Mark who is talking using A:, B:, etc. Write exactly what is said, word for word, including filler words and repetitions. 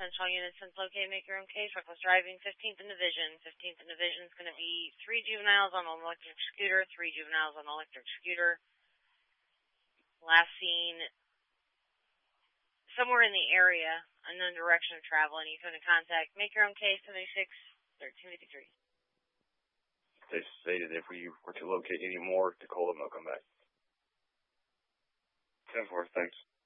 A: Central unit since located, make your own case. Reckless driving, fifteenth in Division. fifteenth in Division is going to be three juveniles on an electric scooter, three juveniles on an electric scooter. Last seen somewhere in the area, unknown direction of travel, and you come to contact, make your own case, seventy-six thirteen fifty-three.
B: They stated if we were to locate any more, to call them, they'll come back. ten four, thanks.